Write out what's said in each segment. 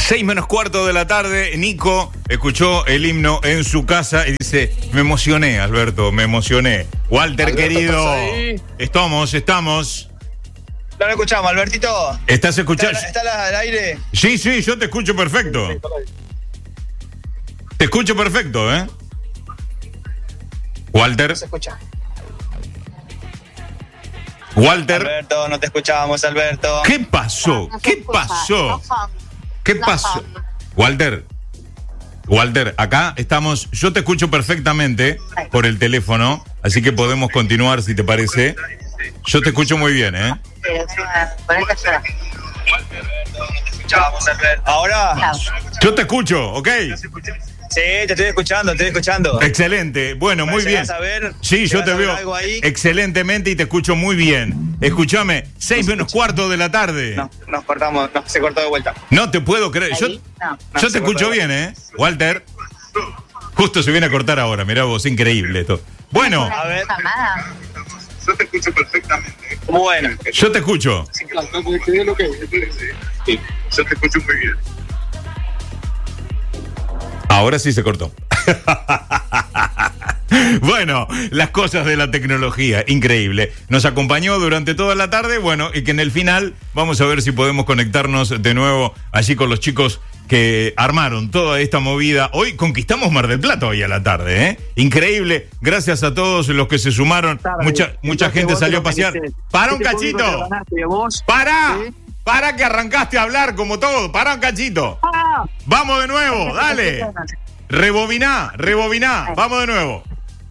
6:15 de la tarde, Nico escuchó el himno en su casa y dice, me emocioné, Alberto, me emocioné. Walter, Alberto, querido, estamos. No lo escuchamos, Albertito. ¿Estás escuchando? ¿Está al aire? Sí, yo te escucho perfecto. Te escucho perfecto, ¿eh? Walter. No se escucha. Walter. Alberto, no te escuchábamos, Alberto. ¿Qué pasó? ¿Qué pasó? Walter, acá estamos. Yo te escucho perfectamente por el teléfono, así que podemos continuar si te parece. Yo te escucho muy bien, ¿eh? Ahora. Yo te escucho, ¿ok? Sí, te estoy escuchando. Excelente, bueno, muy bien. Sí, yo te veo excelentemente y te escucho muy bien. Escúchame, 6:15 de la tarde. No, nos cortamos, se cortó de vuelta. No te puedo creer. Yo te escucho bien, ¿eh? Walter. Justo se viene a cortar ahora, mirá vos, increíble esto. Bueno. A ver. Yo te escucho perfectamente. Bueno. Yo te escucho. Sí, yo te escucho muy bien. Ahora sí se cortó. Bueno, las cosas de la tecnología, increíble. Nos acompañó durante toda la tarde, bueno, y que en el final vamos a ver si podemos conectarnos de nuevo allí con los chicos que armaron toda esta movida. Hoy conquistamos Mar del Plata hoy a la tarde, ¿eh? Increíble, gracias a todos los que se sumaron. Mucha gente salió a pasear. ¡Para un cachito! ¡Para que arrancaste a hablar como todo! ¡Para un cachito! ¡Vamos de nuevo! ¡Dale! Rebobiná, vamos de nuevo.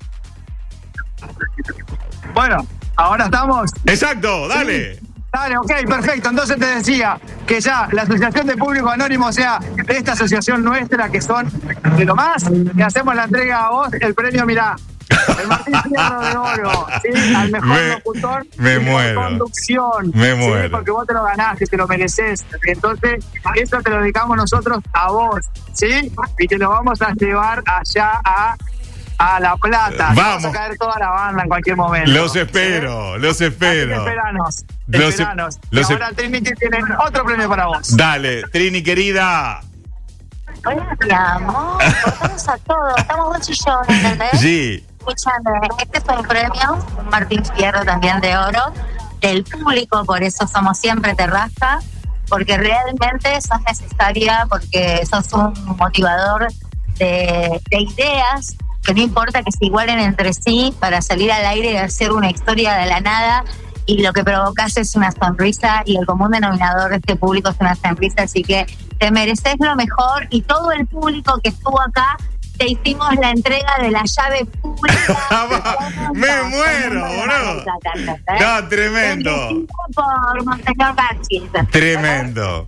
Bueno, ahora estamos. Exacto, dale. Sí. Dale, ok, perfecto. Entonces te decía que ya la Asociación de Público Anónimo, o sea, de esta asociación nuestra, que son de lo más, que hacemos la entrega a vos, el premio, mirá, el Martín Fierro de Oro, ¿sí? Al mejor locutor de conducción. Me muero. ¿Sí? Porque vos te lo ganaste, te lo mereces. Entonces, eso te lo dedicamos nosotros a vos, ¿sí? Y te lo vamos a llevar allá a La Plata. Vamos a caer toda la banda en cualquier momento. Los espero. Esperanos. Y ahora Trini tiene otro premio para vos. Dale, Trini querida. Hola, mi amor. Cortamos a todos. Estamos vos y yo, ¿entendés? Sí. Escúchame, este es un premio, un Martín Fierro también de oro, del público, por eso somos siempre Terraza, porque realmente sos necesaria, porque sos un motivador de ideas que no importa que se igualen entre sí para salir al aire y hacer una historia de la nada, y lo que provocas es una sonrisa, y el común denominador de este público es una sonrisa, así que te mereces lo mejor, y todo el público que estuvo acá te hicimos la entrega de la llave pública. Me muero, bro. No, tremendo. Por Monseñor García. Tremendo.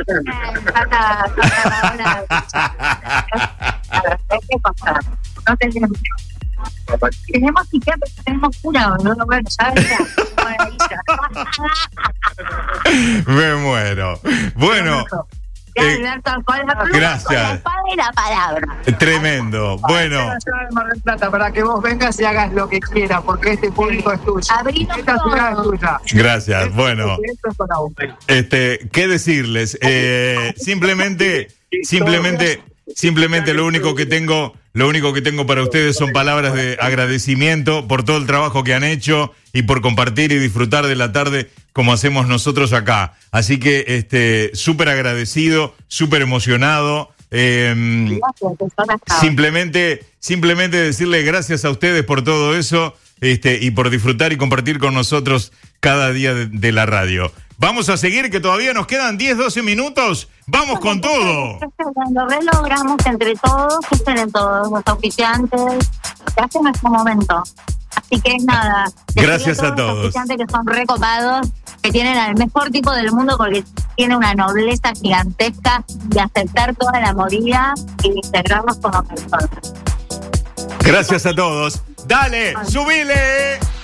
No tenemos psiquiatra, tenemos cura, ¿no? Bueno, ya me muero. Bueno. Gracias. La espada y la palabra. Tremendo. Bueno. Para que vos vengas y hagas lo que quieras, porque este público es tuyo. Esta ciudad es tuya. Gracias. Bueno. ¿Qué decirles? Simplemente lo único que tengo para ustedes son palabras de agradecimiento por todo el trabajo que han hecho y por compartir y disfrutar de la tarde como hacemos nosotros acá. Así que súper agradecido, súper emocionado. Simplemente decirle gracias a ustedes por todo eso y por disfrutar y compartir con nosotros cada día de la radio. Vamos a seguir, que todavía nos quedan 10-12 minutos. ¡Vamos con todo! Lo relogramos entre todos, que estén todos los oficiantes, que hacen nuestro momento. Así que nada. Gracias a todos. Los oficiantes que son recopados, que tienen al mejor tipo del mundo, porque tiene una nobleza gigantesca de aceptar toda la movida y integrarnos como personas. Gracias a todos. ¡Dale! ¡Subile!